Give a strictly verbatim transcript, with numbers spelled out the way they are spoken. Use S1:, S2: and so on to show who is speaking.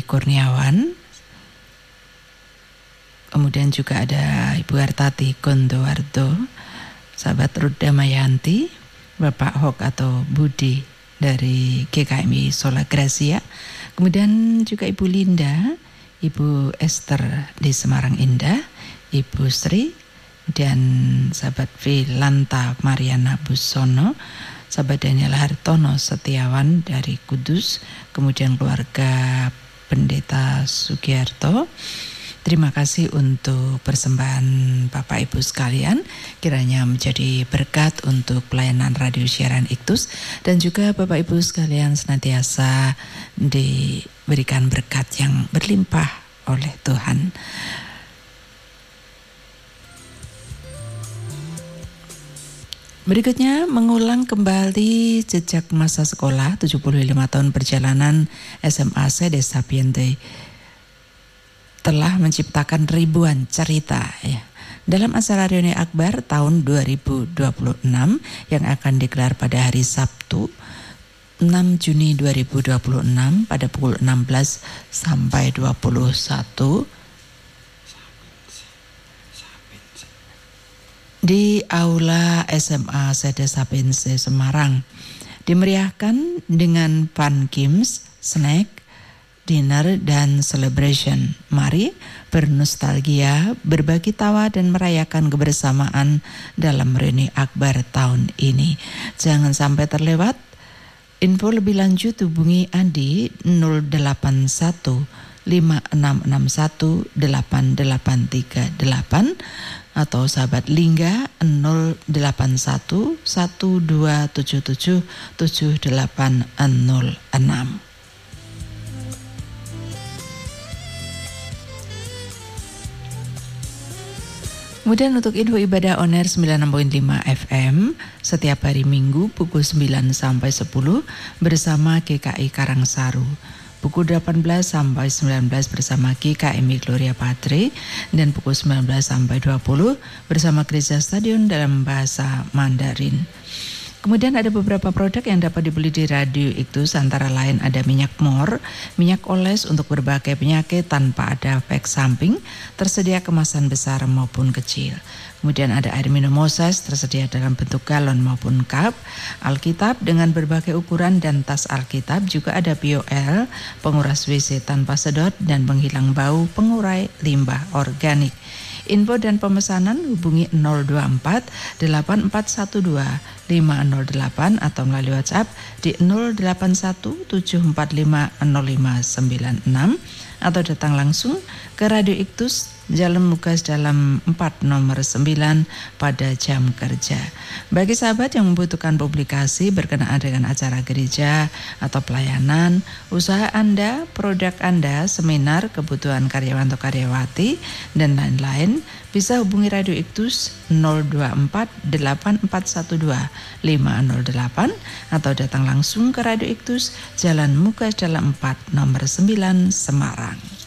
S1: Kurniawan. Kemudian juga ada Ibu Hartati Gondowardo, sahabat Ruth Damayanti, Bapak Hok atau Budi dari G K M I Sola Gracia. Kemudian juga Ibu Linda, Ibu Esther di Semarang Indah, Ibu Sri, dan sahabat Vilanta Mariana Busono, sahabat Daniel Hartono Setiawan dari Kudus, kemudian keluarga Pendeta Sugiarto. Terima kasih untuk persembahan Bapak Ibu sekalian, kiranya menjadi berkat untuk pelayanan radio siaran Iktus, dan juga Bapak Ibu sekalian senantiasa diberikan berkat yang berlimpah oleh Tuhan. Berikutnya mengulang kembali jejak masa sekolah tujuh puluh lima tahun perjalanan S M A Sede Sapiente telah menciptakan ribuan cerita ya. Dalam acara Reuni Akbar tahun dua ribu dua puluh enam yang akan digelar pada hari Sabtu enam Juni dua ribu dua puluh enam pada pukul enam belas sampai dua puluh satu di Aula S M A Sede Sapiense Semarang, dimeriahkan dengan fun games, snack, dinner, dan celebration. Mari bernostalgia, berbagi tawa, dan merayakan kebersamaan dalam Reuni Akbar tahun ini. Jangan sampai terlewat. Info lebih lanjut hubungi Andi nol delapan satu lima enam enam satu delapan delapan tiga delapan atau sahabat Lingga nol delapan satu satu dua tujuh tujuh tujuh delapan nol enam. Kemudian untuk info ibadah on air sembilan puluh enam koma lima F M setiap hari Minggu pukul sembilan sampai sepuluh bersama G K I Karangsaru. Pukul delapan belas sampai sembilan belas bersama G K M I Gloria Patri, dan pukul sembilan belas sampai dua puluh bersama Gereja Stadion dalam bahasa Mandarin. Kemudian ada beberapa produk yang dapat dibeli di Radio Iktus, antara lain ada minyak mor, minyak oles untuk berbagai penyakit tanpa ada efek samping, tersedia kemasan besar maupun kecil. Kemudian ada air minum Moses, tersedia dalam bentuk galon maupun cup, Alkitab dengan berbagai ukuran dan tas Alkitab, juga ada B O L, penguras W C tanpa sedot dan penghilang bau, pengurai limbah organik. Info dan pemesanan hubungi nol dua empat delapan empat satu dua lima nol delapan atau melalui WhatsApp di nol delapan satu tujuh empat lima nol lima sembilan enam atau datang langsung ke Radio Iktus Jalan Lukas Dalam empat nomor sembilan pada jam kerja. Bagi sahabat yang membutuhkan publikasi berkenaan dengan acara gereja atau pelayanan, usaha Anda, produk Anda, seminar, kebutuhan karyawan atau karyawati, dan lain-lain, bisa hubungi Radio Iktus nol dua empat delapan empat satu dua lima nol delapan atau datang langsung ke Radio Iktus Jalan Mukas Dalam empat nomor sembilan Semarang.